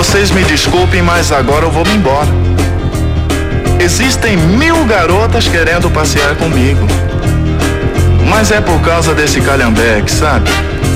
Vocês me desculpem, mas agora eu vou me embora. Existem 1000 garotas querendo passear comigo, mas é por causa desse calhambeque, sabe?